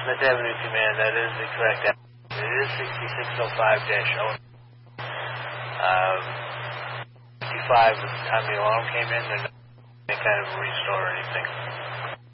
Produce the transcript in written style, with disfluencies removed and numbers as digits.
Smith Avenue Command, that is the correct address. It is 6605-0. 55 was the time the alarm came in. They're not any kind of restore or anything.